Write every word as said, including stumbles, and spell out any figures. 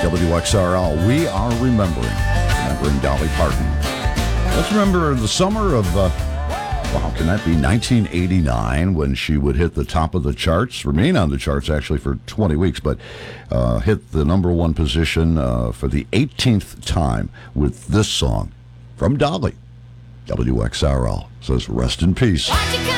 W X R L, we are remembering, remembering Dolly Parton. Let's remember the summer of, uh, well, how can that be, nineteen eighty-nine, when she would hit the top of the charts, remain on the charts actually for twenty weeks, but uh, hit the number one position uh, for the eighteenth time with this song from Dolly. W X R L says, rest in peace.